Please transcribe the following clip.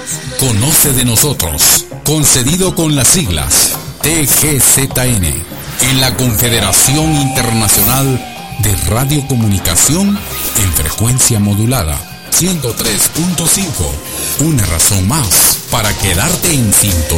Conoce de nosotros, concedido con las siglas TGZN, en la Confederación Internacional de Radiocomunicación en frecuencia modulada 103.5. Una razón más para quedarte en sintonía.